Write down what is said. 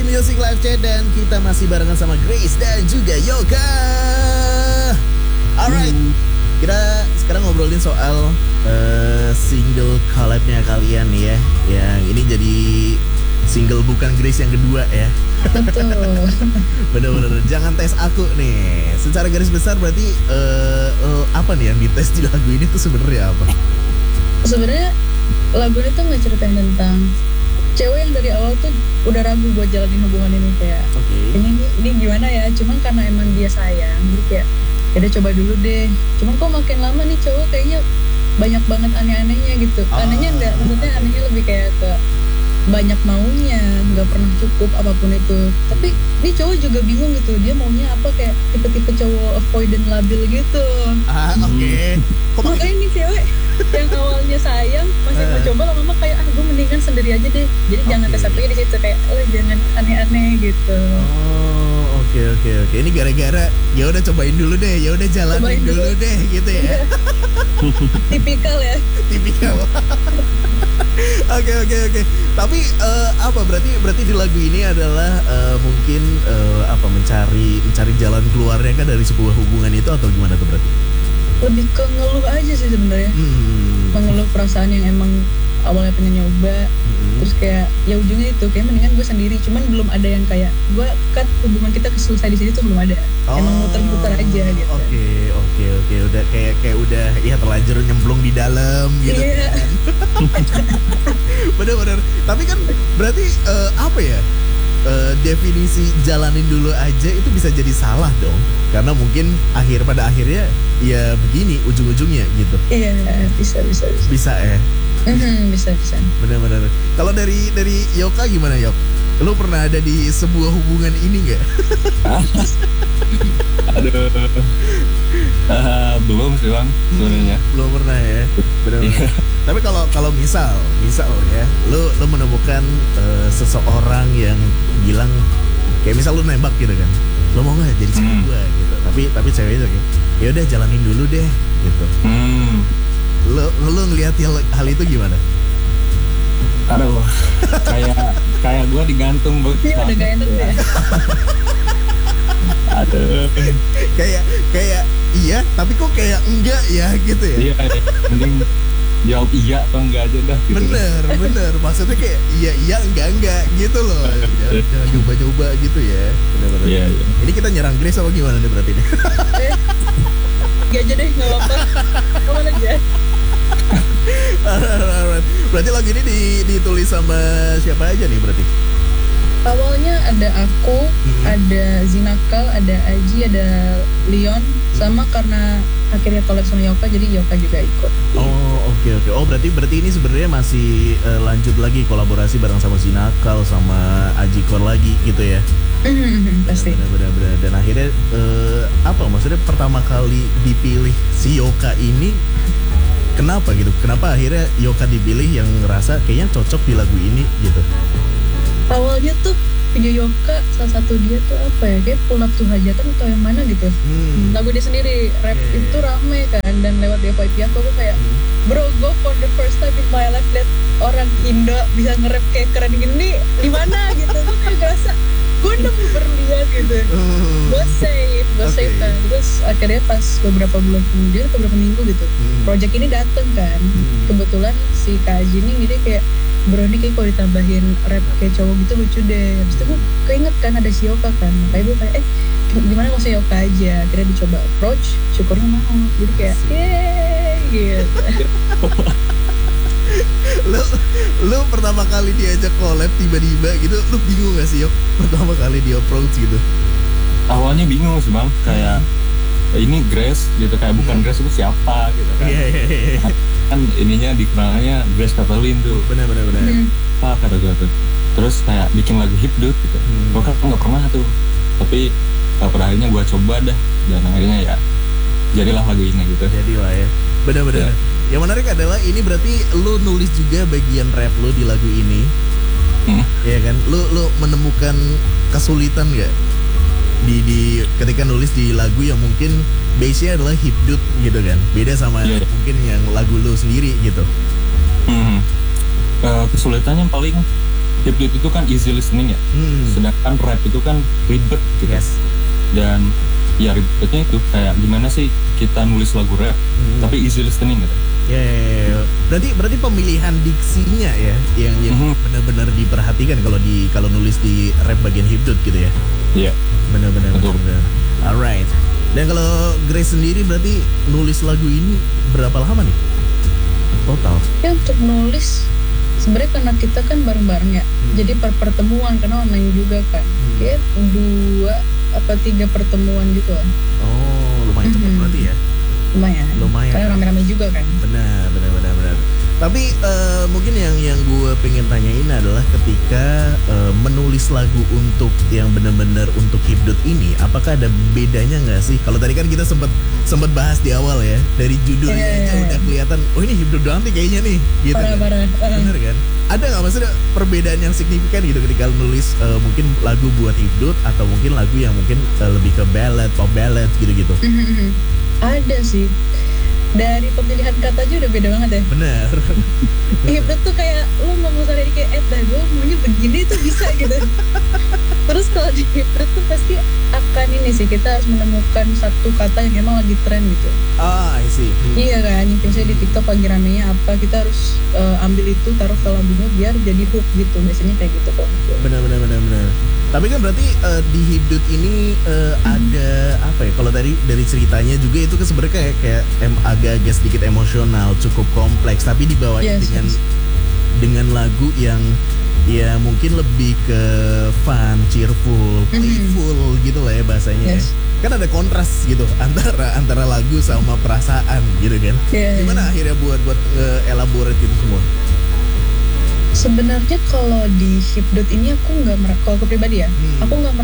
masih Music Live Chat dan kita masih barengan sama Grace dan juga Yoka. Alright, kita sekarang ngobrolin soal single collab-nya kalian ya. Yang ini jadi single bukan Grace yang kedua ya. Betul. Bener-bener, jangan tes aku nih. Secara garis besar berarti apa nih yang dites di lagu ini tuh sebenarnya apa? Sebenarnya lagu ini tuh ngeceritain tentang cewek yang dari awal tuh udah ragu buat jalanin hubungan ini, kayak ini gimana ya, cuman karena emang dia sayang jadi kayak ya udah coba dulu deh. Cuman kok makin lama nih cowok kayaknya banyak banget aneh-anehnya gitu. Anehnya enggak, maksudnya anehnya lebih kayak ke banyak maunya, nggak pernah cukup apapun itu. Tapi ini cowok juga bingung gitu, dia maunya apa, kayak tipe-tipe cowok avoidant labil gitu. Makanya nih cewek yang awalnya sayang masih mau coba, lama-lama kayak gue mendingan sendiri aja deh. Jadi jangan tes apa di situ, kayak lo jangan aneh-aneh gitu. Oke. Ini gara-gara ya udah cobain dulu deh, ya udah jalanin dulu deh gitu ya. Tipikal ya. Tipikal. Oke. Tapi apa berarti di lagu ini adalah mungkin mencari jalan keluarnya kan dari sebuah hubungan itu, atau gimana tuh berarti? Lebih ke ngeluh aja sih sebenarnya. Mengeluh perasaan yang emang awalnya pengen nyoba, terus kayak ya ujungnya itu kayak mendingan gue sendiri. Cuman belum ada yang kayak gue cut hubungan kita selesai di sini tuh belum ada. Emang muter-muter aja gitu. Oke. Udah kayak udah ya terlanjur nyemplung di dalam gitu. Iya. Bener. Tapi kan berarti definisi jalanin dulu aja itu bisa jadi salah dong, karena mungkin pada akhirnya ya begini ujung-ujungnya gitu. Iya, bisa ya. Bisa. Bener. Kalau dari Yoka gimana, Yok? Lu pernah ada di sebuah hubungan ini nggak? Aduh, belum sih Bang, sebenarnya. Belum pernah ya, benar-benar. Tapi kalau misal ya, lu menemukan seseorang yang bilang kayak misal lu nembak gitu kan, lu mau nggak jadi sama gue gitu. Tapi cewek itu kayak, ya udah jalanin dulu deh gitu. Lu ngelihat hal itu gimana? Aduh, kayak gue digantung banget. Iya, udah gak enak ya. Aduh. Kayak iya, tapi kok kayak enggak ya gitu ya? Iya, mending jawab iya atau enggak aja dah gitu. Bener. Maksudnya kayak iya enggak gitu loh. Jangan coba-coba gitu ya. Bener. Iya. Ini kita nyerang Grace apa gimana nih berarti nih? Gak aja deh, gak apa-apa. Aman aja. Alright. Berarti lagu ini ditulis sama siapa aja nih berarti? Awalnya ada aku, ada Zinakal, ada Aji, ada Leon. Sama karena akhirnya collab sama Yoka, jadi Yoka juga ikut. Oke. Oh berarti ini sebenarnya masih lanjut lagi kolaborasi bareng sama Zinakal sama Aji Kor lagi gitu ya? Pasti. Benar. Dan akhirnya maksudnya pertama kali dipilih si Yoka ini kenapa gitu? Kenapa akhirnya Yoka dipilih yang ngerasa kayaknya cocok di lagu ini gitu? Awalnya tuh video Yoka, salah satu dia tuh kayak Pull Up to Hajatan atau yang mana gitu. Lagu dia sendiri, rap itu rame kan, dan lewat di FYP aku kayak bro, gue for the first time in my life liat orang Indo bisa nge-rap kayak keren gini di mana gitu. Gue kayak ngerasa gue nemu berlian gitu. Gue save kan. Terus akhirnya pas beberapa bulan kemudian, beberapa minggu gitu, project ini dateng kan. Kebetulan si Kak Aji ini jadi kayak, bro ini kayak kalau ditambahin rap kayak cowok gitu lucu deh. Habis itu gue keinget kan ada si Yoka kan, makanya gue kayak gimana kalau si Yoka aja. Akhirnya dicoba approach, syukurnya mau. Jadi kayak yeay gitu. Lu pertama kali diajak collab tiba-tiba gitu, lu bingung gak sih Yok? Pertama kali di approach gitu? Awalnya bingung sih Bang, kayak ini Grace gitu, kayak bukan Grace itu siapa gitu kan. Iya. Kan ininya dikenalnya Grace Katalin tuh. Benar. Kata gue tuh. Terus kayak bikin lagu hipdut gitu. Gue kan nggak pernah tuh. Tapi pada akhirnya gue coba dah, dan akhirnya ya jadilah lagu ini gitu. Jadilah ya. Benar. Ya. Yang menarik adalah ini berarti lu nulis juga bagian rap lu di lagu ini. Iya kan? Lu menemukan kesulitan nggak di ketika nulis di lagu yang mungkin base-nya adalah hipdut gitu kan, beda sama mungkin yang lagu lu sendiri gitu. Kesulitannya paling hip-hop itu kan easy listening ya. Sedangkan rap itu kan ribet gitu. Yes. Dan ya ribetnya itu kayak gimana sih kita nulis lagu rap tapi easy listening gitu. Ya. Berarti pemilihan diksinya ya yang benar-benar diperhatikan kalau nulis di rap bagian hip-hop gitu ya. Iya. Benar-benar. Alright. Dan kalau Grace sendiri berarti nulis lagu ini berapa lama nih? Total. Ya untuk nulis sebenarnya karena kita kan bareng-bareng ya. Jadi pertemuan karena online juga kan. Kayak 2-3 pertemuan gitu kan. Oh, lumayan cepat berarti ya. Lumayan. Karena rame-rame juga kan. Benar. Tapi mungkin yang gue pengen tanyain adalah ketika menulis lagu untuk yang benar-benar untuk hipdot ini, apakah ada bedanya nggak sih? Kalau tadi kan kita sempat bahas di awal ya, dari judulnya aja udah kelihatan, oh ini hipdot doang nih kayaknya nih, gitu. Parah. Bener kan? Ada nggak maksudnya perbedaan yang signifikan gitu ketika nulis mungkin lagu buat hipdot atau mungkin lagu yang mungkin lebih ke ballad, pop ballad gitu-gitu? Ada sih. Dari pemilihan kata aja udah beda banget ya. Bener. Hipdot tuh kayak lo ngomong sehari kayak gue maunya begini tuh bisa gitu. Terus kalau di hipdot tuh pasti akan ini sih, kita harus menemukan satu kata yang emang lagi tren gitu. I see. Iya kan, biasanya di TikTok lagi ramenya apa, kita harus ambil itu taruh ke lagunya biar jadi hook gitu. Biasanya kayak gitu kok. Benar. Tapi kan berarti di hipdot ini ada apa ya? Kalau dari ceritanya juga itu kan sebenarnya kayak agak-agak sedikit emosional, cukup kompleks. Tapi dibawain dengan lagu yang ya mungkin lebih ke fun, cheerful, playful gitu lah ya bahasanya. Yes. Kan ada kontras gitu antara lagu sama perasaan gitu kan. Gimana akhirnya buat elaborate itu semua? Sebenarnya kalau di hipdot ini aku nggak, kalau aku pribadi ya, aku nggak